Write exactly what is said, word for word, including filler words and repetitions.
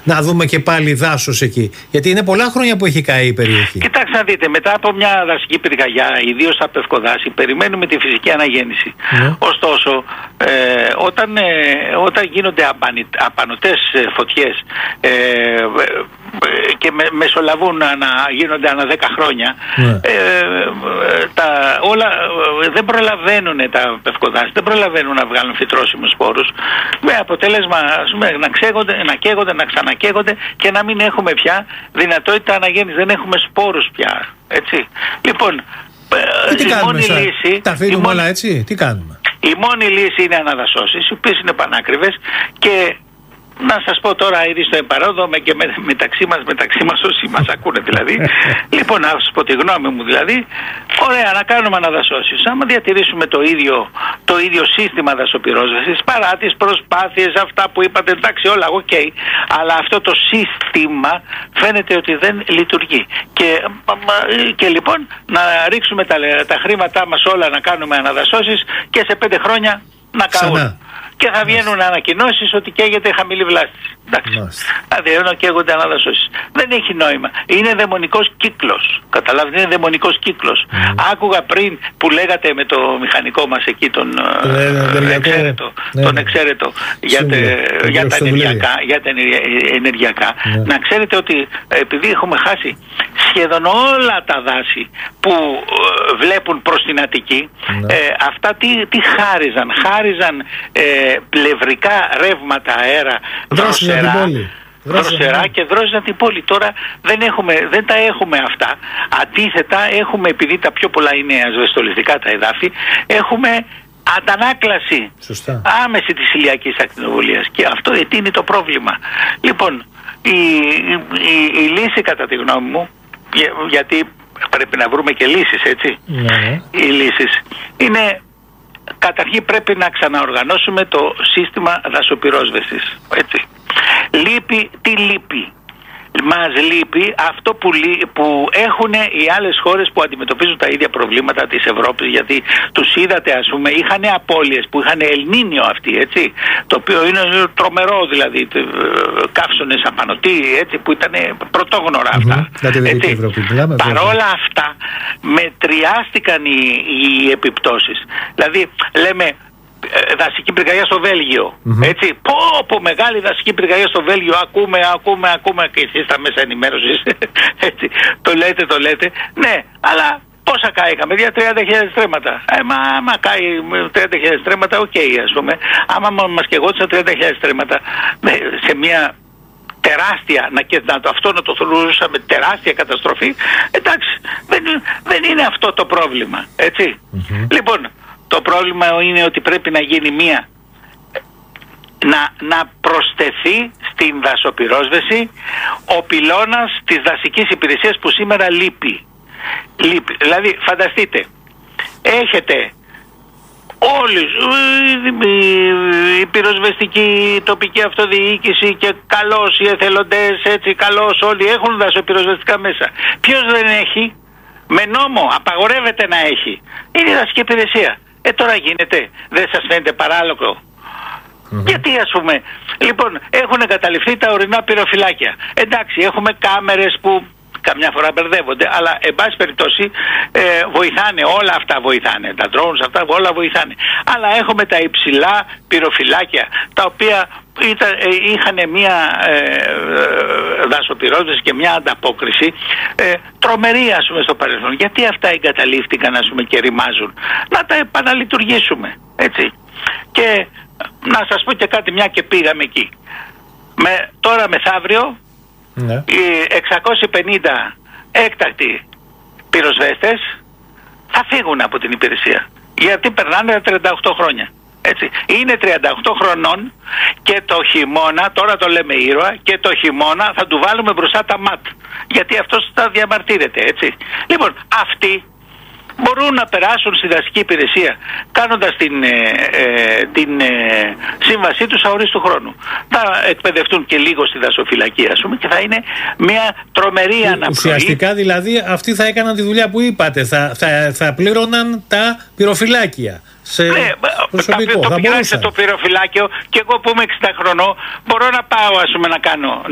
να δούμε και πάλι δάσος εκεί? Γιατί είναι πολλά χρόνια που έχει καεί η περιοχή. Κοιτάξτε να δείτε, μετά από μια δασική πυρκαγιά, ιδίως στα πευκοδάση, περιμένουμε τη φυσική αναγέννηση. Ναι. Ωστόσο, ε, όταν, ε, όταν γίνονται απανη, απανωτές φωτιές ε, και με, μεσολαβούν να γίνονται ανά δέκα χρόνια, ναι. ε, τα, όλα δεν προλαβαίνουν τα πευκοδάση, δεν προλαβαίνουν να βγάλουν φυτρώσιμους σπόρους, με αποτέλεσμα ας πούμε, να, ξέγονται, να καίγονται, να ξανακαίγονται και να μην έχουμε πια δυνατότητα αναγέννησης, δεν έχουμε σπόρους πια. Έτσι. Λοιπόν, τι η κάνουμε, μόνη σαν, λύση, τα αφήνουμε μόνη, όλα έτσι, τι κάνουμε? Η μόνη λύση είναι αναδασώσεις, οι οποίες είναι πανάκριβες και να σας πω τώρα ήδη στο εμπαρόδο με και με, μεταξύ μας, μεταξύ μας όσοι μας ακούνε δηλαδή. Λοιπόν, να σας πω τη γνώμη μου δηλαδή, ωραία να κάνουμε αναδασώσεις. Άμα διατηρήσουμε το ίδιο, το ίδιο σύστημα δασοπυρόσβεσης, παρά τις προσπάθειες αυτά που είπατε, εντάξει όλα οκ, okay, αλλά αυτό το σύστημα φαίνεται ότι δεν λειτουργεί. Και, και λοιπόν να ρίξουμε τα, τα χρήματά μας όλα να κάνουμε αναδασώσεις και σε πέντε χρόνια να κάνουμε. Και θα βγαίνουν ανακοινώσεις ότι καίγεται χαμηλή βλάστηση. Εντάξει. Δηλαδή, να καίγονται αναδασώσεις. Δεν έχει νόημα. Είναι δαιμονικός κύκλος. Καταλάβετε, είναι δαιμονικός κύκλος. Mm. Άκουγα πριν που λέγατε με το μηχανικό μας εκεί, τον mm. εξαίρετο, mm. τον εξαίρετο για, τε, για τα ενεργειακά, για τα ενεργειακά. Mm. Να ξέρετε ότι επειδή έχουμε χάσει σχεδόν όλα τα δάση που ε, βλέπουν προς την Αττική, mm. ε, αυτά τι, τι χάριζαν. Χάριζαν ε, πλευρικά ρεύματα αέρα, δροσερά, δροσερά και δρόζαν την πόλη. Τώρα δεν, έχουμε, δεν τα έχουμε αυτά. Αντίθετα έχουμε, επειδή τα πιο πολλά είναι ασβεστολιστικά τα εδάφη, έχουμε αντανάκλαση Σωστά. άμεση της ηλιακής ακτινοβολίας και αυτό είναι το πρόβλημα. Λοιπόν, η, η, η λύση κατά τη γνώμη μου, για, γιατί πρέπει να βρούμε και λύσεις, έτσι, ναι. οι λύσεις είναι... Καταρχήν πρέπει να ξαναοργανώσουμε το σύστημα δασοπυρόσβεσης. Έτσι. Λείπει, τι λείπει? Μας λείπει αυτό που, που έχουν οι άλλες χώρες που αντιμετωπίζουν τα ίδια προβλήματα της Ευρώπης, γιατί τους είδατε ας πούμε, είχαν απώλειες που είχαν Ελνίνιο αυτοί, έτσι, το οποίο είναι τρομερό δηλαδή, καύσονες απανωτοί, έτσι, που ήταν πρωτόγνωρα αυτά. Mm-hmm. Παρόλα αυτά μετριάστηκαν οι, οι επιπτώσεις. Δηλαδή λέμε δασική πυρκαγιά στο Βέλγιο. Mm-hmm. Έτσι. Πω, πω, μεγάλη δασική πυρκαγιά στο Βέλγιο. Ακούμε, ακούμε, ακούμε και εσείς στα μέσα ενημέρωσης. Έτσι. Το λέτε, το λέτε. Ναι, αλλά πόσα κάηκαμε? Για τριάντα χιλιάδες στρέμματα. Ε, μα άμα κάει τριάντα χιλιάδες στρέμματα, οκ, okay, ας πούμε. Άμα μας καιγόντουσαν τριάντα χιλιάδες στρέμματα σε μια τεράστια, να, και, να, αυτό να το θεωρούσαμε τεράστια καταστροφή, εντάξει, δεν, δεν είναι αυτό το πρόβλημα. Έτσι. Mm-hmm. Λοιπόν, το πρόβλημα είναι ότι πρέπει να γίνει μία, να, να προσθεθεί στην δασοπυρόσβεση ο πυλώνας της δασικής υπηρεσίας που σήμερα λείπει. λείπει. Δηλαδή φανταστείτε, έχετε όλοι, η πυροσβεστική τοπική αυτοδιοίκηση και καλώς οι εθελοντές, έτσι καλώς όλοι έχουν δασοπυροσβεστικά μέσα. Ποιος δεν έχει? Με νόμο απαγορεύεται να έχει. Είναι η δασική υπηρεσία. Ε, τώρα γίνεται. Δεν σας φαίνεται παράλογο? Mm-hmm. Γιατί ας πούμε, λοιπόν, έχουν εγκαταλειφθεί τα ορεινά πυροφυλάκια. Εντάξει, έχουμε κάμερες που καμιά φορά μπερδεύονται, αλλά εν πάση περιπτώσει ε, βοηθάνε, όλα αυτά βοηθάνε. Τα drones αυτά όλα βοηθάνε. Αλλά έχουμε τα υψηλά πυροφυλάκια, τα οποία ήταν, ε, είχαν μια ε, δασοπυρόσβεση και μια ανταπόκριση ε, τρομερή ας πούμε στο παρελθόν. Γιατί αυτά εγκαταλείφθηκαν ας πούμε και ρημάζουν? Να τα επαναλειτουργήσουμε, έτσι. Και να σας πω και κάτι, μια και πήγαμε εκεί. Με, τώρα μεθαύριο ναι. οι εξακόσιοι πενήντα έκτακτοι πυροσβέστες θα φύγουν από την υπηρεσία, γιατί περνάνε τριάντα οκτώ χρόνια. Έτσι. Είναι τριάντα οκτώ χρονών και το χειμώνα, τώρα το λέμε ήρωα, και το χειμώνα θα του βάλουμε μπροστά τα ματ, γιατί αυτός θα διαμαρτύρεται, έτσι. Λοιπόν, αυτοί μπορούν να περάσουν στη δασική υπηρεσία κάνοντας την, ε, ε, την ε, σύμβασή τους αορίστου χρόνου. Θα εκπαιδευτούν και λίγο στη δασοφυλακή ας πούμε και θα είναι μια τρομερή αναπνοή. Ουσιαστικά δηλαδή αυτοί θα έκαναν τη δουλειά που είπατε, θα, θα, θα πλήρωναν τα πυροφυλάκια. Σε ναι, προσωπικό. Το, το, το πυροφυλάκιο και εγώ που είμαι εξήντα χρονών μπορώ να πάω ας πούμε να κάνω